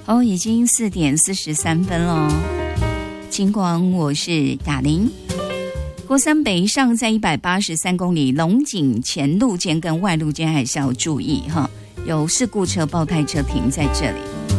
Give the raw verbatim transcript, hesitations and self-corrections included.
哦，已经四点四十三分了。金光，我是雅玲。国三北上在一百八十三公里，龙井前路肩跟外路肩还是要注意哈，有事故车、爆胎车停在这里。